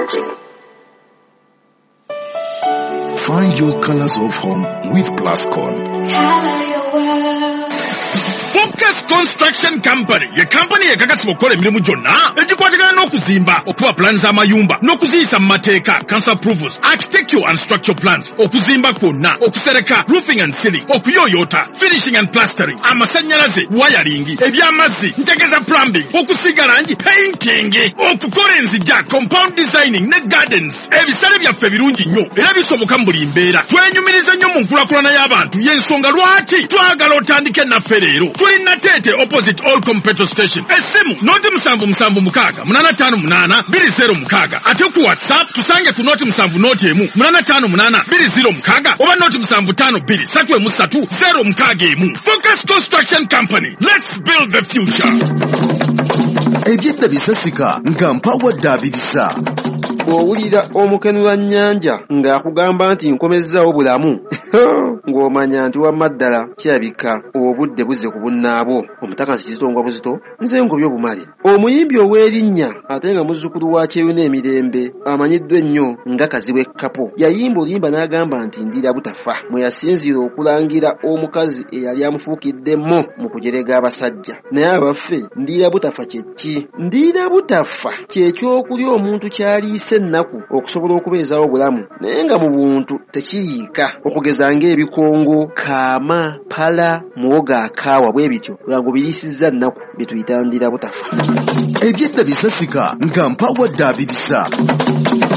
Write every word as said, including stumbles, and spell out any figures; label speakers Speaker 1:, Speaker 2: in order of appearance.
Speaker 1: marketing.
Speaker 2: Find your colors of home with Plascon.
Speaker 3: Color your world.
Speaker 4: Focus Construction Company, ye company ekakasibwa okukola emirimu gyonna egikwatagana n'okuzimba, okuba plans z'amayumba n'okuziyisa mu mateeka, council approvals, architectural and structural plans, okuzimba kwonna, okusereka, roofing and ceiling, okuyooyoota, finishing and plastering, amasannyalaze, wiring, ebyamazzi, ntegeza plumbing, okusiiga langi, painting, okukola enzijja, compound designing ne gardens. Ebisale byaffe birungi nnyo era bisoboka mu buli mbeera. Twenyumiriza nnyo mu nkulaakulana y'abantu y'ensonga lwaki twagala otandike naffe leero. Tulina Tete opposite Allcom petrol station. Esimu noti musanvu musanvu mukaaga munana tano munana biri zero mukaaga. Ate ku WhatsApp tusange ku noti musanvu noti emu munana tano munana biri zero mukaaga oba noti musanvu tano biri satu emu satu zero mukaaga emu. Focus Construction Company. Let's build the future.
Speaker 2: Ebyedda bisasika nga mpawadde abirisa.
Speaker 5: Owulira omukenula nnyanja ng'akugamba nti nkomezzaawo bulamu ng'omanya nti wamma ddala kirabika obudde buzze ku bunnaabwo. Omutaka Kizito Buzito nze ngobye obumale. Omuyimbi ow'erinnya ate nga muzzukulu wa Kyeyuna Emirembe amanyiddwa ennyo nga Kazibu Kapo yayimba oluyimba n'agamba nti ndira butafa mwe yasinziira okulangira omukazi eyali amufuukiddemmo mu kujerega abasajja. Naye abaffe ndira butafa kye ki? Ndira butafa kye ky'okulya omuntu kyaliise ennaku okusobola okubeezaawo obulamu naye nga mu buntu tekiriika, okugeza ng'ebikongo, kaama, pala, muwogo akaawa bwe bityo nga ng'obiriisizza nnaku bye tuyita ndira butafa.
Speaker 2: Ebyedda bisasika nga mpawadde abirisa.